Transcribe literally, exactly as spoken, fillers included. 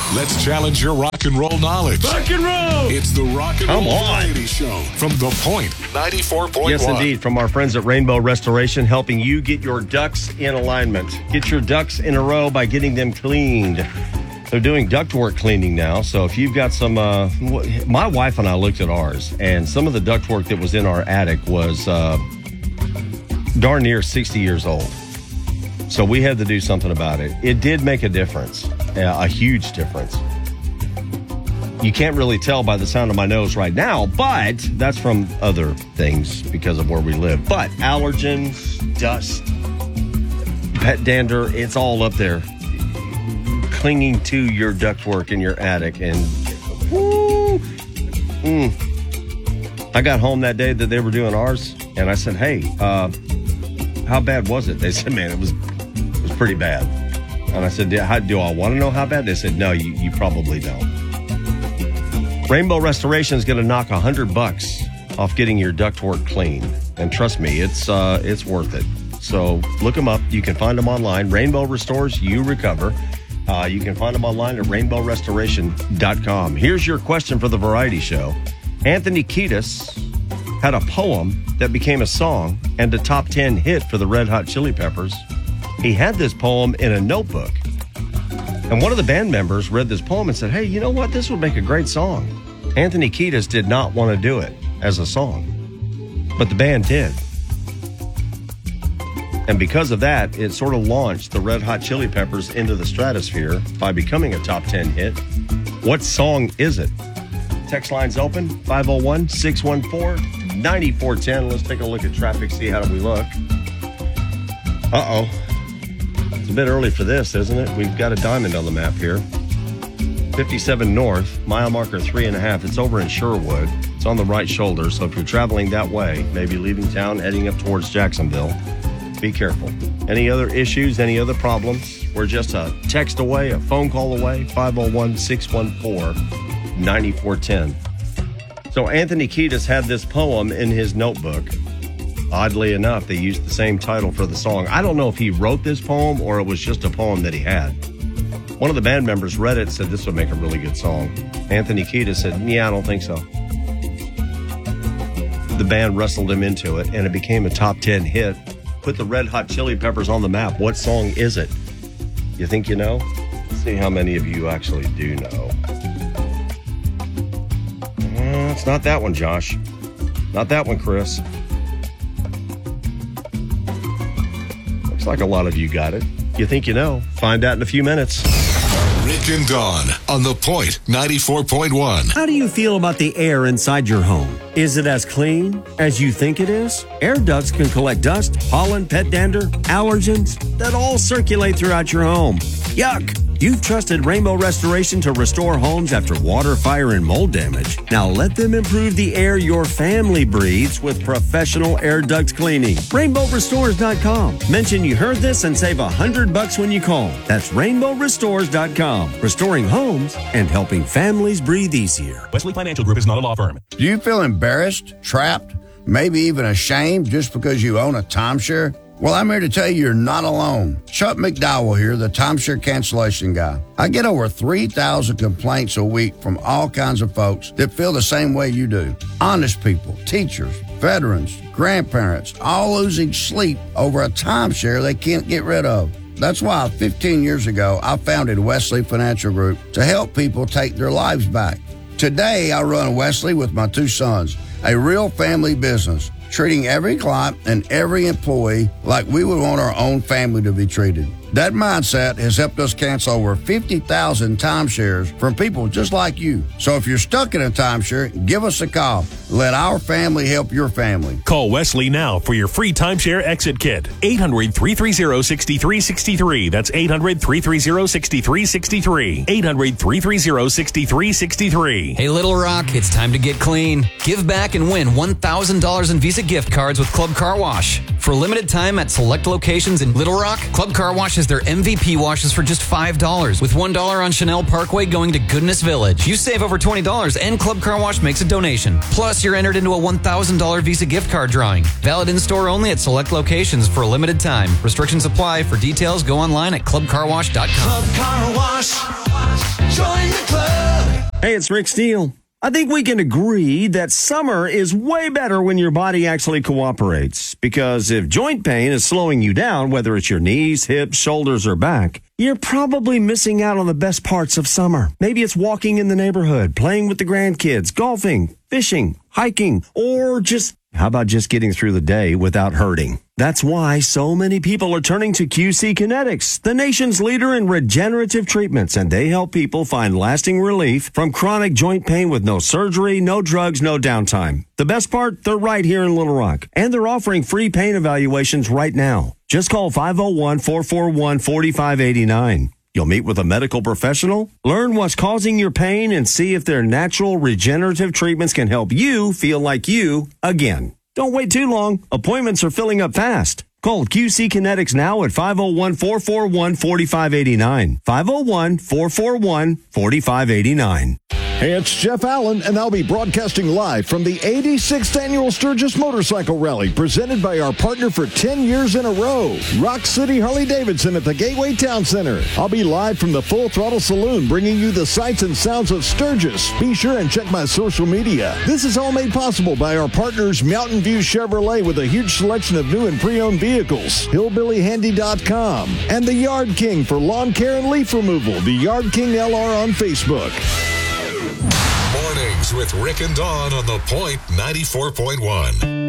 Let's challenge your rock and roll knowledge. Rock and roll! It's the Rock and Come Roll on. Variety Show from The Point ninety-four point one. Yes, indeed. From our friends at Rainbow Restoration, helping you get your ducks in alignment. Get your ducks in a row by getting them cleaned. They're doing ductwork cleaning now. So if you've got some, uh, my wife and I looked at ours, and some of the ductwork that was in our attic was uh, darn near sixty years old. So we had to do something about it. It did make a difference, a huge difference. You can't really tell by the sound of my nose right now, but that's from other things because of where we live. But allergens, dust, pet dander, it's all up there, clinging to your ductwork in your attic. And woo, mm. I got home that day that they were doing ours, and I said, hey, uh, how bad was it? They said, man, it was it was pretty bad. And I said, how, do I want to know how bad? They said, no, you, you probably don't. Rainbow Restoration is going to knock a hundred bucks off getting your ductwork clean, and trust me, it's uh, it's worth it. So look them up. You can find them online. Rainbow Restores, you recover. Uh, you can find them online at rainbow restoration dot com. Here's your question for the Variety Show. Anthony Kiedis had a poem that became a song and a top ten hit for the Red Hot Chili Peppers. He had this poem in a notebook. And one of the band members read this poem and said, hey, you know what? This would make a great song. Anthony Kiedis did not want to do it as a song, but the band did. And because of that, it sort of launched the Red Hot Chili Peppers into the stratosphere by becoming a top ten hit. What song is it? Text line's open, five oh one, six one four, nine four one oh. Let's take a look at traffic, see how do we look. Uh-oh. It's a bit early for this, isn't it? We've got a diamond on the map here. fifty-seven north, mile marker three and a half. It's over in Sherwood. It's on the right shoulder, so if you're traveling that way, maybe leaving town, heading up towards Jacksonville, be careful. Any other issues, any other problems? We're just a text away, a phone call away, five oh one, six one four, nine four one oh. So Anthony Kiedis had this poem in his notebook. Oddly enough, they used the same title for the song. I don't know if he wrote this poem or it was just a poem that he had. One of the band members read it and said this would make a really good song. Anthony Kiedis said, yeah, I don't think so. The band wrestled him into it, and it became a top ten hit. Put the Red Hot Chili Peppers on the map. What song is it? You think you know? Let's see how many of you actually do know. Uh, it's not that one, Josh. Not that one, Chris. Looks like a lot of you got it. You think you know? Find out in a few minutes. Rick and Dawn on The Point ninety-four point one. How do you feel about the air inside your home? Is it as clean as you think it is? Air ducts can collect dust, pollen, pet dander, allergens that all circulate throughout your home. Yuck! You've trusted Rainbow Restoration to restore homes after water, fire, and mold damage. Now let them improve the air your family breathes with professional air duct cleaning. rainbow restores dot com. Mention you heard this and save a hundred bucks when you call. That's rainbow restores dot com. Restoring homes and helping families breathe easier. Wesley Financial Group is not a law firm. Do you feel embarrassed, trapped, maybe even ashamed just because you own a timeshare? Well, I'm here to tell you you're not alone. Chuck McDowell here, the timeshare cancellation guy. I get over three thousand complaints a week from all kinds of folks that feel the same way you do. Honest people, teachers, veterans, grandparents, all losing sleep over a timeshare they can't get rid of. That's why fifteen years ago, I founded Wesley Financial Group to help people take their lives back. Today, I run Wesley with my two sons, a real family business, treating every client and every employee like we would want our own family to be treated. That mindset has helped us cancel over fifty thousand timeshares from people just like you. So if you're stuck in a timeshare, give us a call. Let our family help your family. Call Wesley now for your free timeshare exit kit. eight hundred, three three zero, six three six three. That's eight hundred, three three zero, six three six three. eight hundred, three three zero, six three six three. Hey, Little Rock, it's time to get clean. Give back and win one thousand dollars in Visa gift cards with Club Car Wash. For a limited time at select locations in Little Rock, Club Car Wash has their M V P washes for just five dollars, with one dollar on Chanel Parkway going to Goodness Village. You save over twenty dollars and Club Car Wash makes a donation. Plus, you're entered into a one thousand dollars Visa gift card drawing. Valid in-store only at select locations for a limited time. Restrictions apply. For details, go online at club car wash dot com. Club Car Wash. Join Hey, it's Rick Steele. I think we can agree that summer is way better when your body actually cooperates. Because if joint pain is slowing you down, whether it's your knees, hips, shoulders, or back, you're probably missing out on the best parts of summer. Maybe it's walking in the neighborhood, playing with the grandkids, golfing, fishing, hiking, or just, how about just getting through the day without hurting? That's why so many people are turning to Q C Kinetics, the nation's leader in regenerative treatments, and they help people find lasting relief from chronic joint pain with no surgery, no drugs, no downtime. The best part, they're right here in Little Rock, and they're offering free pain evaluations right now. Just call five oh one, four four one, four five eight nine. You'll meet with a medical professional, learn what's causing your pain, and see if their natural regenerative treatments can help you feel like you again. Don't wait too long. Appointments are filling up fast. Call Q C Kinetics now at five oh one, four four one, four five eight nine. five oh one, four four one, four five eight nine. Hey, it's Jeff Allen, and I'll be broadcasting live from the eighty-sixth Annual Sturgis Motorcycle Rally, presented by our partner for ten years in a row, Rock City Harley-Davidson at the Gateway Town Center. I'll be live from the Full Throttle Saloon, bringing you the sights and sounds of Sturgis. Be sure and check my social media. This is all made possible by our partners, Mountain View Chevrolet, with a huge selection of new and pre-owned vehicles, hillbilly handy dot com, and the Yard King for lawn care and leaf removal, the Yard King L R on Facebook. Mornings with Rick and Dawn on The Point ninety-four point one.